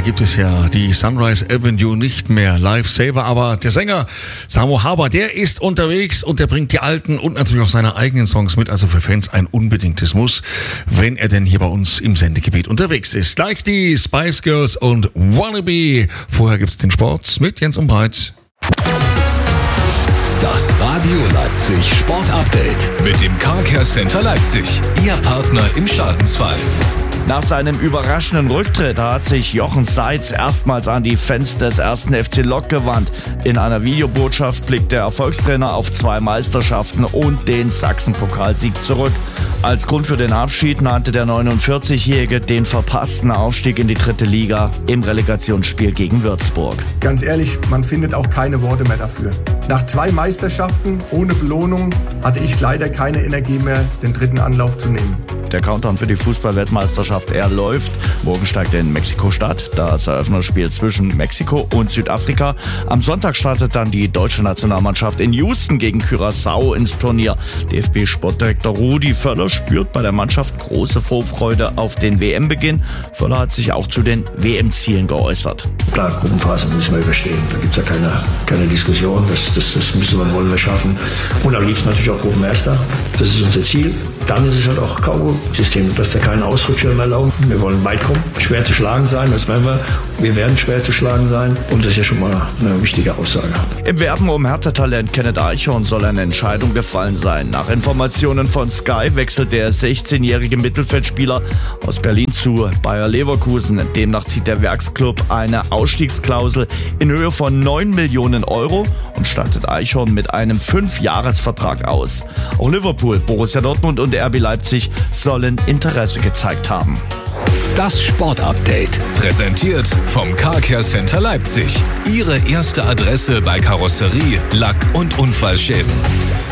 gibt es ja die Sunrise Avenue nicht mehr. Lifesaver, aber der Sänger Samo Haber, der ist unterwegs und der bringt die alten und natürlich auch seine eigenen Songs mit. Also für Fans ein unbedingtes Muss, wenn er denn hier bei uns im Sendegebiet unterwegs ist. Gleich die Spice Girls und Wannabe. Vorher gibt's den Sport mit Jens Umbreit. Das Radio Leipzig Sport Update mit dem Car Care Center Leipzig. Ihr Partner im Schadensfall. Nach seinem überraschenden Rücktritt hat sich Jochen Seitz erstmals an die Fans des 1. FC Lok gewandt. In einer Videobotschaft blickt der Erfolgstrainer auf 2 Meisterschaften und den Sachsenpokalsieg zurück. Als Grund für den Abschied nannte der 49-Jährige den verpassten Aufstieg in die 3. Liga im Relegationsspiel gegen Würzburg. Ganz ehrlich, man findet auch keine Worte mehr dafür. Nach 2 Meisterschaften ohne Belohnung hatte ich leider keine Energie mehr, den 3. Anlauf zu nehmen. Der Countdown für die Fußball-Weltmeisterschaft läuft. Morgen steigt er in Mexiko-Stadt, das Eröffnungsspiel zwischen Mexiko und Südafrika. Am Sonntag startet dann die deutsche Nationalmannschaft in Houston gegen Curaçao ins Turnier. DFB-Sportdirektor Rudi Völler spürt bei der Mannschaft große Vorfreude auf den WM-Beginn. Völler hat sich auch zu den WM-Zielen geäußert. Klar, Gruppenphase müssen wir überstehen. Da gibt es ja keine Diskussion. Das müssen wir, wollen wir schaffen. Und am liebsten natürlich auch Gruppenerster. Das ist unser Ziel. Dann ist es halt auch K.O.-System, dass da keine Ausrutscher mehr erlauben. Wir wollen weit kommen, schwer zu schlagen sein, das werden wir. Wir werden schwer zu schlagen sein und das ist ja schon mal eine wichtige Aussage. Im Werben um Hertha-Talent Kenneth Eichhorn soll eine Entscheidung gefallen sein. Nach Informationen von Sky wechselt der 16-jährige Mittelfeldspieler aus Berlin zu Bayer Leverkusen. Demnach zieht der Werksclub eine Ausstiegsklausel in Höhe von 9 Millionen Euro und stattet Eichhorn mit einem 5-Jahres-Vertrag aus. Auch Liverpool, Borussia Dortmund und RB Leipzig sollen Interesse gezeigt haben. Das Sport-Update, präsentiert vom Car Care Center Leipzig. Ihre erste Adresse bei Karosserie, Lack- und Unfallschäden.